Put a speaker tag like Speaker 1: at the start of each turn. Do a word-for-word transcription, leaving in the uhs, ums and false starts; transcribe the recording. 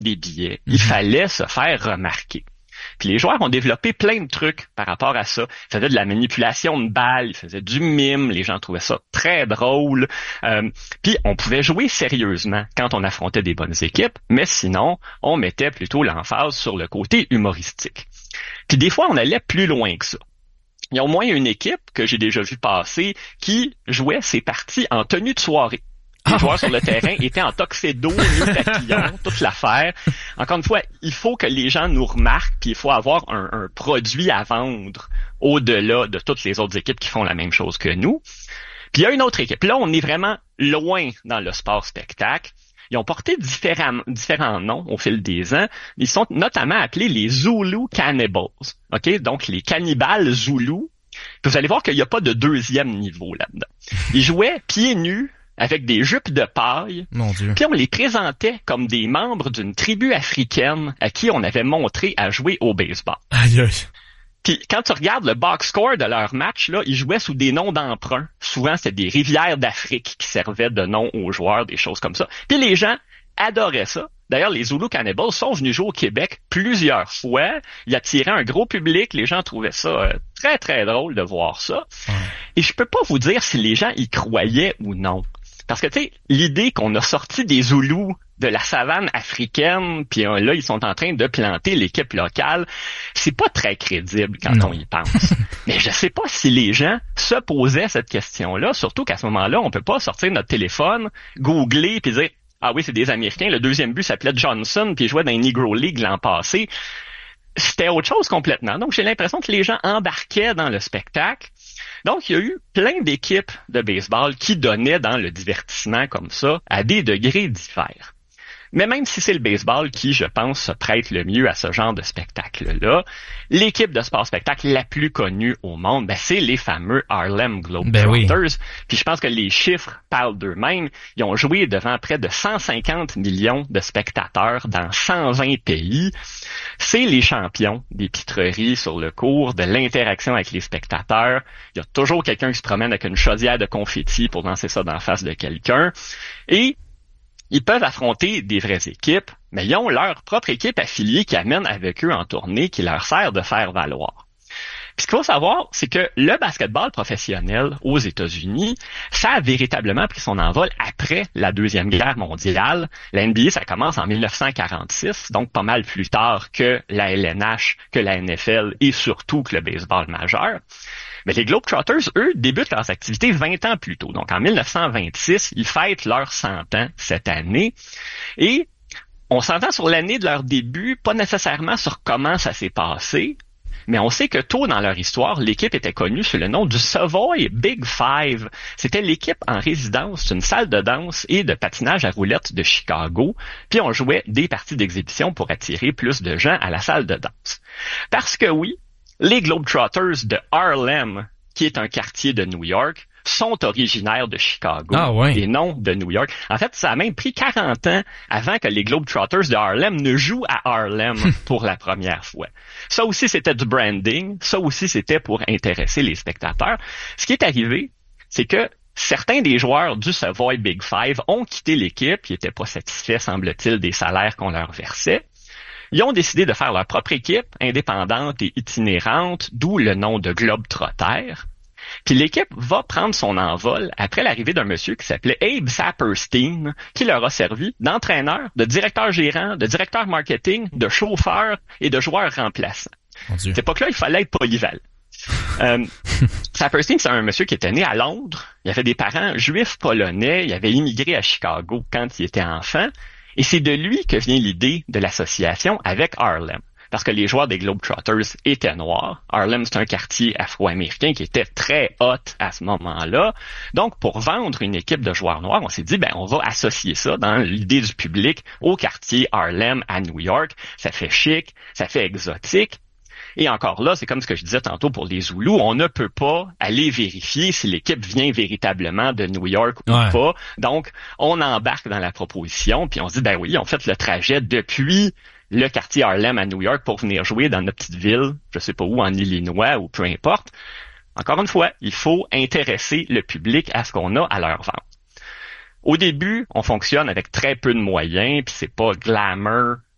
Speaker 1: des billets.
Speaker 2: Mm-hmm.
Speaker 1: Il fallait se faire remarquer. Puis les joueurs ont développé plein de trucs par rapport à ça. Ils faisaient de la manipulation de balles, ils faisaient du mime, les gens trouvaient ça très drôle. Euh, puis on pouvait jouer sérieusement quand on affrontait des bonnes équipes, mais sinon, on mettait plutôt l'emphase sur le côté humoristique. Puis des fois, on allait plus loin que ça. Il y a au moins une équipe que j'ai déjà vu passer qui jouait ses parties en tenue de soirée. Les joueurs sur le terrain étaient en tuxedo, nœud papillon, toute l'affaire. Encore une fois, il faut que les gens nous remarquent, puis il faut avoir un, un produit à vendre au-delà de toutes les autres équipes qui font la même chose que nous. Puis il y a une autre équipe. Là, on est vraiment loin dans le sport-spectacle. Ils ont porté différents, différents noms au fil des ans. Ils sont notamment appelés les Zulu Cannibals. OK? Donc, les cannibales Zoulous. Puis vous allez voir qu'il n'y a pas de deuxième niveau là-dedans. Ils jouaient pieds nus, avec des jupes de paille,
Speaker 2: Mon Dieu.
Speaker 1: Puis on les présentait comme des membres d'une tribu africaine à qui on avait montré à jouer au baseball.
Speaker 2: Aïe, aïe.
Speaker 1: Puis quand tu regardes le box score de leur match, là, ils jouaient sous des noms d'emprunt. Souvent, c'était des rivières d'Afrique qui servaient de nom aux joueurs, des choses comme ça. Puis les gens adoraient ça. D'ailleurs, les Zulu Cannibals sont venus jouer au Québec plusieurs fois. Ils attiraient un gros public. Les gens trouvaient ça euh, très, très drôle de voir ça.
Speaker 2: Ouais.
Speaker 1: Et je peux pas vous dire si les gens y croyaient ou non. Parce que, tu sais, l'idée qu'on a sorti des Zoulous de la savane africaine, puis euh, là, ils sont en train de planter l'équipe locale, c'est pas très crédible quand
Speaker 2: non.
Speaker 1: on y pense. Mais je sais pas si les gens se posaient cette question-là, surtout qu'à ce moment-là, on peut pas sortir notre téléphone, googler, puis dire « Ah oui, c'est des Américains, le deuxième but s'appelait Johnson, puis il jouait dans les Negro League l'an passé. » C'était autre chose complètement. Donc, j'ai l'impression que les gens embarquaient dans le spectacle. Donc, il y a eu plein d'équipes de baseball qui donnaient dans le divertissement comme ça à des degrés divers. Mais même si c'est le baseball qui, je pense, se prête le mieux à ce genre de spectacle-là, l'équipe de sport-spectacle la plus connue au monde, ben, c'est les fameux Harlem Globetrotters.
Speaker 2: Ben oui.
Speaker 1: Puis je pense que les chiffres parlent d'eux-mêmes. Ils ont joué devant près de cent cinquante millions de spectateurs dans cent vingt pays. C'est les champions des pitreries sur le cours, de l'interaction avec les spectateurs. Il y a toujours quelqu'un qui se promène avec une chaudière de confetti pour lancer ça dans la face de quelqu'un. Et ils peuvent affronter des vraies équipes, mais ils ont leur propre équipe affiliée qui amène avec eux en tournée, qui leur sert de faire valoir. Puis ce qu'il faut savoir, c'est que le basketball professionnel aux États-Unis, ça a véritablement pris son envol après la Deuxième Guerre mondiale. La N B A, ça commence en mille neuf cent quarante-six, donc pas mal plus tard que la L N H, que la N F L et surtout que le baseball majeur. Mais les Globetrotters, eux, débutent leurs activités vingt ans plus tôt. Donc, en mille neuf cent vingt-six, ils fêtent leurs cent ans cette année. Et on s'entend sur l'année de leur début, pas nécessairement sur comment ça s'est passé, mais on sait que tôt dans leur histoire, l'équipe était connue sous le nom du Savoy Big Five. C'était l'équipe en résidence d'une salle de danse et de patinage à roulettes de Chicago. Puis on jouait des parties d'exhibition pour attirer plus de gens à la salle de danse. Parce que oui, les Globetrotters de Harlem, qui est un quartier de New York, sont originaires de Chicago
Speaker 2: ah, ouais.
Speaker 1: et non de New York. En fait, ça a même pris quarante ans avant que les Globetrotters de Harlem ne jouent à Harlem pour la première fois. Ça aussi, c'était du branding. Ça aussi, c'était pour intéresser les spectateurs. Ce qui est arrivé, c'est que certains des joueurs du Savoy Big Five ont quitté l'équipe. Ils n'étaient pas satisfaits, semble-t-il, des salaires qu'on leur versait. Ils ont décidé de faire leur propre équipe, indépendante et itinérante, d'où le nom de Globetrotters. Puis l'équipe va prendre son envol après l'arrivée d'un monsieur qui s'appelait Abe Saperstein, qui leur a servi d'entraîneur, de directeur gérant, de directeur marketing, de chauffeur et de joueur remplaçant. À cette époque-là, il fallait être polyvalent. euh, Saperstein, c'est un monsieur qui était né à Londres. Il avait des parents juifs polonais. Il avait immigré à Chicago quand il était enfant. Et c'est de lui que vient l'idée de l'association avec Harlem. Parce que les joueurs des Globetrotters étaient noirs. Harlem, c'est un quartier afro-américain qui était très hot à ce moment-là. Donc, pour vendre une équipe de joueurs noirs, on s'est dit, ben, on va associer ça dans l'idée du public au quartier Harlem à New York. Ça fait chic, ça fait exotique. Et encore là, c'est comme ce que je disais tantôt pour les Zoulous, on ne peut pas aller vérifier si l'équipe vient véritablement de New York ou
Speaker 2: ouais.
Speaker 1: pas. Donc, on embarque dans la proposition, puis on se dit, ben oui, on fait le trajet depuis le quartier Harlem à New York pour venir jouer dans notre petite ville, je sais pas où, en Illinois ou peu importe. Encore une fois, il faut intéresser le public à ce qu'on a à leur vendre. Au début, on fonctionne avec très peu de moyens, puis c'est pas glamour,